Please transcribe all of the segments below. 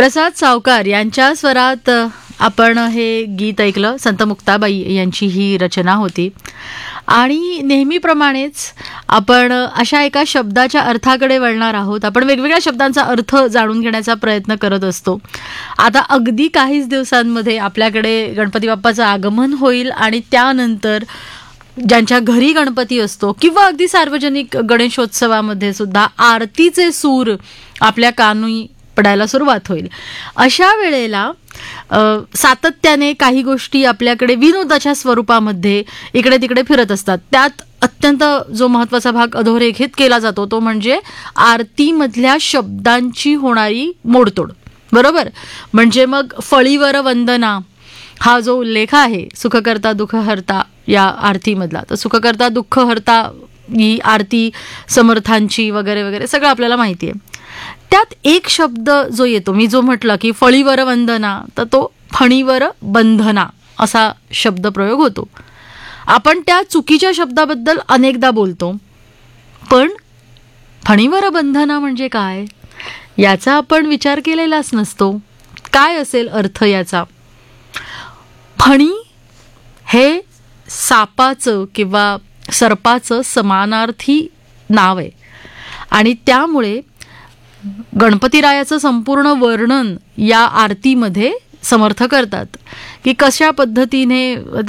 प्रसाद सावकार यांच्या स्वरात आपण हे गीत ऐकलं. संत मुक्ताबाई यांची ही रचना होती. आणि नेहमीप्रमाणेच आपण अशा एका शब्दाच्या अर्थाकडे वळणार आहोत. आपण वेगवेगळ्या शब्दांचा अर्थ जाणून घेण्याचा प्रयत्न करत असतो. आता अगदी काहीच दिवसांमध्ये आपल्याकडे गणपती बाप्पाचं आगमन होईल आणि त्यानंतर ज्यांच्या घरी गणपती असतो किंवा अगदी सार्वजनिक गणेशोत्सवामध्ये सुद्धा आरतीचे सूर आपल्या कानी पडायला सुरुवात होईल. अशा वेळेला सातत्याने काही गोष्टी आपल्याकडे विनोदाच्या स्वरूपामध्ये इकडे तिकडे फिरत असतात. त्यात अत्यंत जो महत्त्वाचा भाग अधोरेखित केला जातो तो म्हणजे आरतीमधल्या शब्दांची होणारी मोडतोड. बरोबर. म्हणजे मग फळीवर वंदना हा जो उल्लेख आहे सुखकर्ता दुःखहर्ता या आरतीमधला, तर सुखकर्ता दुःखहर्ता ही आरती समर्थांची वगैरे वगैरे सगळं आपल्याला माहिती आहे. त्यात एक शब्द जो येतो, मी जो म्हटलं की फळीवर वंदना, तर तो फणीवर बंधना असा शब्दप्रयोग होतो. आपण त्या चुकीच्या शब्दाबद्दल अनेकदा बोलतो, पण फणीवर बंधना म्हणजे काय याचा आपण विचार केलेलाच नसतो. काय असेल अर्थ याचा? फणी हे सापाचं किंवा सर्पाचं समानार्थी नाव आहे आणि त्यामुळे गणपतीरायाचं संपूर्ण वर्णन या आरतीमध्ये समर्थ करतात की कशा पद्धतीने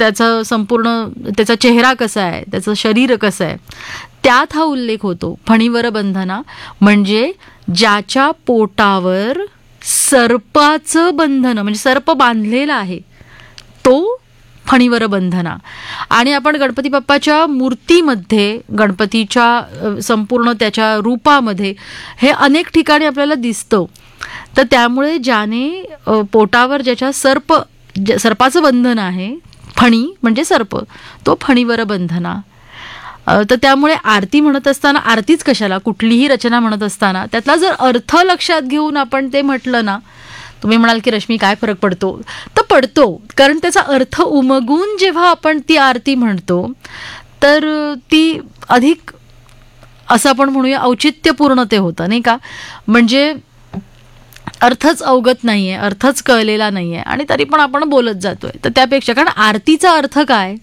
त्याचा चेहरा कसा आहे, त्याचं शरीर कसं आहे, त्यात हा उल्लेख होतो. फणीवर बंधना म्हणजे ज्याच्या पोटावर सर्पाचं बंधन म्हणजे सर्प बांधलेला आहे तो फणीवर बंधना. आणि आपण गणपती बाप्पाच्या मूर्तीमध्ये, गणपतीच्या संपूर्ण त्याच्या रूपामध्ये हे अनेक ठिकाणी आपल्याला दिसतं. तर त्यामुळे ज्याने पोटावर ज्याच्या सर्पाचं बंधन आहे, फणी म्हणजे सर्प, तो फणीवर बंधना. तर त्यामुळे आरती म्हणत असताना, आरतीच कशाला, कुठलीही रचना म्हणत असताना त्यातला जर अर्थ लक्षात घेऊन आपण ते म्हटलं ना, तुम्ही म्हणाल की रश्मी काय फरक पडतो, तर पडतो. कारण त्याचा अर्थ उमगून जेव्हा आपण ती आरती म्हणतो तर ती अधिक असं आपण म्हणूया औचित्यपूर्ण ते होतं, नाही का. म्हणजे अर्थच अवगत नाहीये, अर्थच कळलेला नाहीये आणि तरी पण आपण बोलत जातोय. तर त्यापेक्षा, कारण आरतीचा अर्थ काय,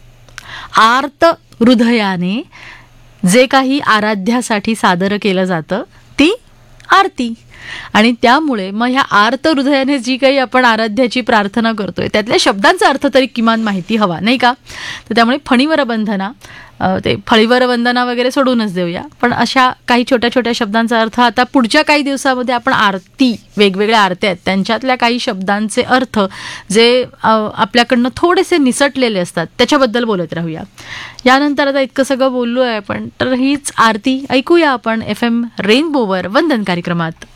आर्त हृदयाने जे काही आराध्यासाठी सादर केलं जातं ती आरती. आणि त्यामुळे मग ह्या आर्त हृदयाने जी काही आपण आराध्याची प्रार्थना करतोय त्यातल्या शब्दांचा अर्थ तरी किमान माहिती हवा, नाही का. तर त्यामुळे फणीवर बंधना, ते फळीवर वंदना वगैरे सोडूनच देऊया, पण अशा काही छोट्या छोट्या शब्दांचा अर्थ आता पुढच्या काही दिवसामध्ये आपण आरती, वेगवेगळ्या आरत्या आहेत त्यांच्यातल्या काही शब्दांचे अर्थ जे आपल्याकडनं थोडेसे निसटलेले असतात त्याच्याबद्दल बोलत राहूया. यानंतर आता इतकं सगळं बोललो आहे आपण, तर हीच आरती ऐकूया आपण FM रेनबोवर वंदन कार्यक्रमात.